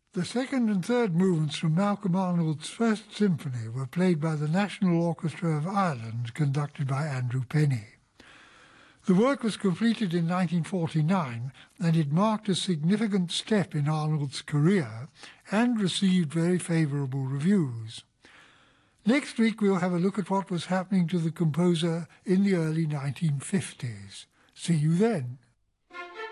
The second and third movements from Malcolm Arnold's First Symphony were played by the National Orchestra of Ireland, conducted by Andrew Penny. The work was completed in 1949, and it marked a significant step in Arnold's career and received very favourable reviews. Next week we'll have a look at what was happening to the composer in the early 1950s. See you then.